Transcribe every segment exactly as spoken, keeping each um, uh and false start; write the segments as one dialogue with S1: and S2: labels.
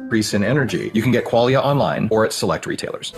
S1: increase in energy. You can get Qualia online or at select retailers.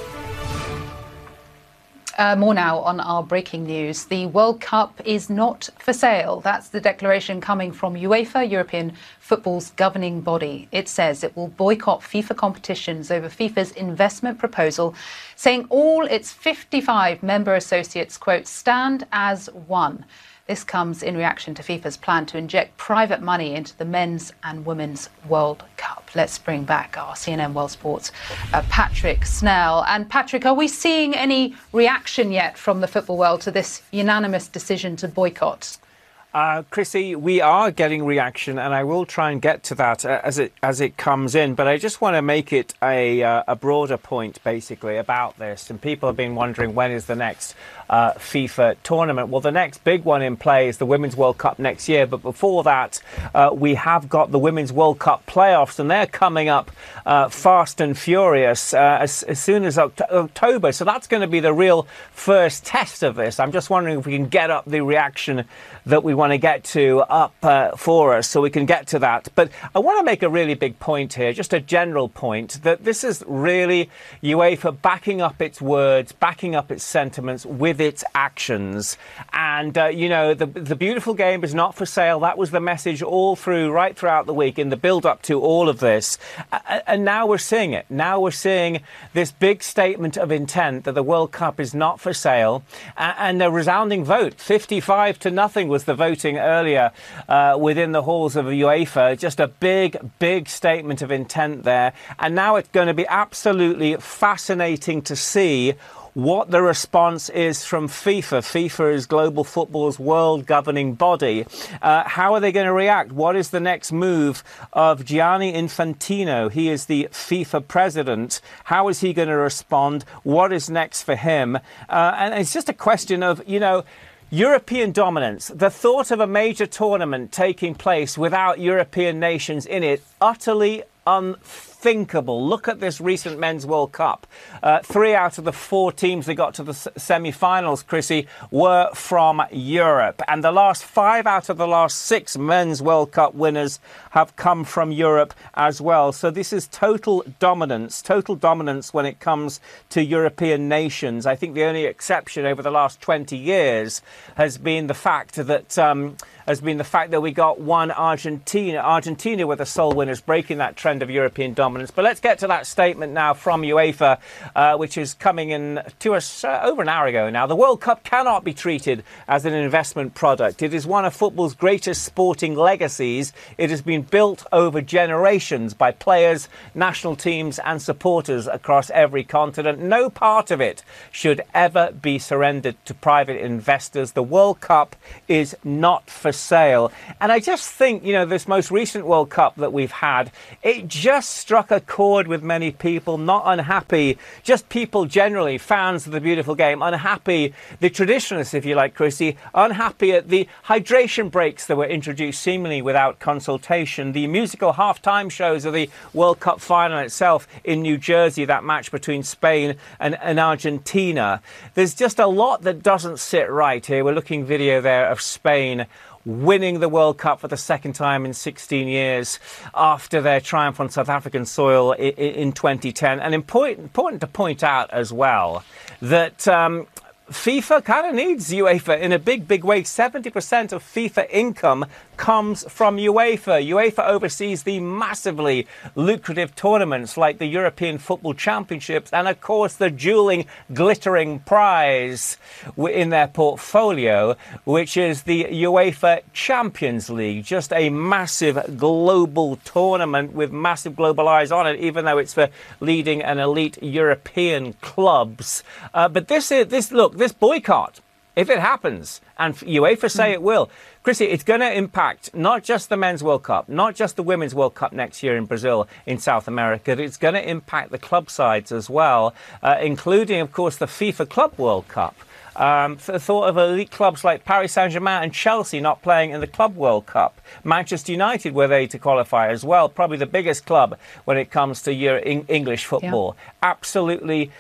S2: Uh, more now on our breaking news. The World Cup is not for sale. That's the declaration coming from UEFA, European football's governing body. It says it will boycott FIFA competitions over FIFA's investment proposal, saying all its fifty-five member associates, quote, stand as one. This comes in reaction to FIFA's plan to inject private money into the men's and women's World Cup. Let's bring back our C N N World Sports, uh, Patrick Snell. And Patrick, are we seeing any reaction yet from the football world to this unanimous decision to boycott?
S3: Uh, Chrissy, we are getting reaction, and I will try and get to that uh, as it as it comes in. But I just want to make it a uh, a broader point, basically, about this. And people have been wondering, when is the next uh, FIFA tournament? Well, the next big one in play is the Women's World Cup next year. But before that, uh, we have got the Women's World Cup playoffs, and they're coming up uh, fast and furious uh, as, as soon as Oct- October. So that's going to be the real first test of this. I'm just wondering if we can get up the reaction that we want to get to up uh, for us, so we can get to that. But I want to make a really big point here, just a general point, that this is really UEFA backing up its words, backing up its sentiments with its actions. And, uh, you know, the, the beautiful game is not for sale. That was the message all through, right throughout the week in the build-up to all of this. Uh, and now we're seeing it. Now we're seeing this big statement of intent that the World Cup is not for sale. Uh, and a resounding vote, fifty-five to nothing was the voting earlier uh, within the halls of UEFA. Just a big, big statement of intent there. And now it's going to be absolutely fascinating to see what the response is from FIFA. FIFA is global football's world governing body. Uh, how are they going to react? What is the next move of Gianni Infantino? He is the FIFA president. How is he going to respond? What is next for him? Uh, and it's just a question of, you know, European dominance. The thought of a major tournament taking place without European nations in it, utterly unthinkable. Look at this recent Men's World Cup. Uh, three out of the four teams that got to the semi-finals, Chrissy, were from Europe. And the last five out of the last six Men's World Cup winners have come from Europe as well. So this is total dominance, total dominance when it comes to European nations. I think the only exception over the last twenty years has been the fact that um, has been the fact that we got one Argentina. Argentina were the sole winners, breaking that trend of European dominance. But let's get to that statement now from UEFA, uh, which is coming in to us uh, over an hour ago now. The World Cup cannot be treated as an investment product. It is one of football's greatest sporting legacies. It has been built over generations by players, national teams and supporters across every continent. No part of it should ever be surrendered to private investors. The World Cup is not for sale. And I just think, you know, this most recent World Cup that we've had, it just struck a chord with many people, not unhappy, just people generally, fans of the beautiful game, unhappy, the traditionalists, if you like, Chrissy, unhappy at the hydration breaks that were introduced seemingly without consultation, the musical half-time shows of the World Cup final itself in New Jersey, that match between Spain and, and Argentina. There's just a lot that doesn't sit right here. We're looking video there of Spain winning the World Cup for the second time in sixteen years after their triumph on South African soil in, in twenty ten. And important, important to point out as well that um, FIFA kind of needs UEFA in a big, big way. seventy percent of FIFA income comes from UEFA. UEFA oversees the massively lucrative tournaments like the European Football Championships and, of course, the dueling, glittering prize in their portfolio, which is the UEFA Champions League. Just a massive global tournament with massive global eyes on it, even though it's for leading and elite European clubs. Uh, but this is, this look, this boycott, if it happens, and UEFA say mm. it will, Chrissy, it's going to impact not just the Men's World Cup, not just the Women's World Cup next year in Brazil, in South America. It's going to impact the club sides as well, uh, including, of course, the FIFA Club World Cup. Um, the thought of elite clubs like Paris Saint-Germain and Chelsea not playing in the Club World Cup. Manchester United were they to qualify as well, probably the biggest club when it comes to Euro English football. Yeah. Absolutely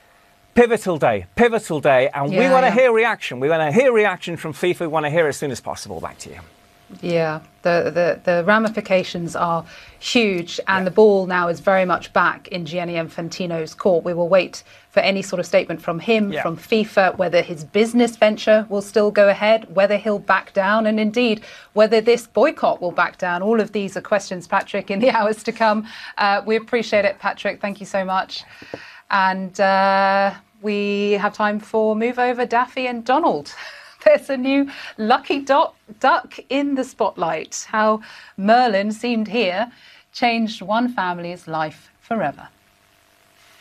S3: pivotal day, pivotal day, and yeah, we want to yeah. hear reaction. We want to hear reaction from FIFA. We want to hear it as soon as possible. Back to you.
S2: Yeah, the, the, the ramifications are huge, and yeah. the ball now is very much back in Gianni Infantino's court. We will wait for any sort of statement from him, yeah. from FIFA, whether his business venture will still go ahead, whether he'll back down, and indeed whether this boycott will back down. All of these are questions, Patrick, in the hours to come. Uh, we appreciate it, Patrick. Thank you so much. And uh, we have time for Move Over, Daffy and Donald. There's a new lucky dot duck in the spotlight. How Merlin seemed here changed one family's life forever.